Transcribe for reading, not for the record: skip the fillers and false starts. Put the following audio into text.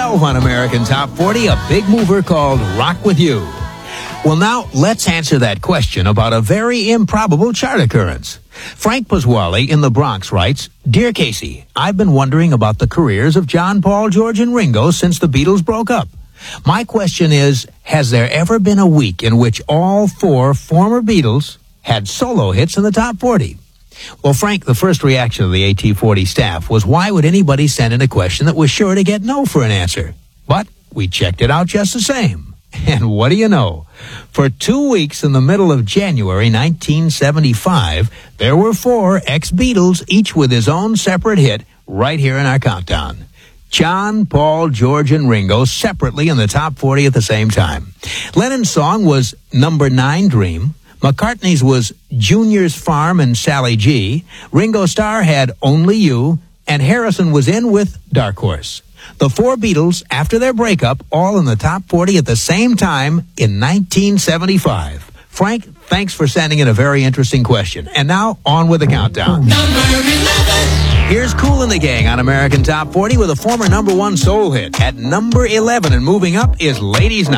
12 on American Top 40, a big mover called Rock With You. Well, now, let's answer that question about a very improbable chart occurrence. Frank Pasquale in the Bronx writes, Dear Casey, I've been wondering about the careers of John, Paul, George, and Ringo since the Beatles broke up. My question is, has there ever been a week in which all four former Beatles had solo hits in the top 40? Well, Frank, the first reaction of the AT40 staff was, why would anybody send in a question that was sure to get no for an answer? But we checked it out just the same. And what do you know? For 2 weeks in the middle of January 1975, there were four ex-Beatles, each with his own separate hit, right here in our countdown. John, Paul, George, and Ringo separately in the top 40 at the same time. Lennon's song was Number 9, Dream. McCartney's was Junior's Farm and Sally G. Ringo Starr had Only You. And Harrison was in with Dark Horse. The four Beatles, after their breakup, all in the top 40 at the same time in 1975. Frank, thanks for sending in a very interesting question. And now, on with the countdown. Number 11. Here's Kool and the Gang on American Top 40 with a former number 1 soul hit. At number 11 and moving up is Ladies Night.